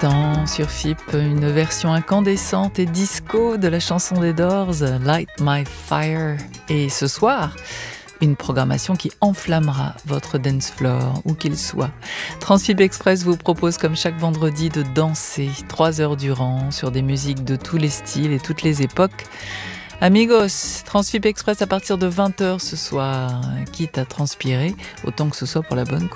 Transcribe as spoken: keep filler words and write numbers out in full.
l'instant sur F I P, une version incandescente et disco de la chanson des Doors, Light My Fire. Et ce soir, une programmation qui enflammera votre dance floor, où qu'il soit. Transfib Express vous propose, comme chaque vendredi, de danser trois heures durant sur des musiques de tous les styles et toutes les époques. Amigos, Transfib Express à partir de vingt heures ce soir, quitte à transpirer, autant que ce soit pour la bonne cause.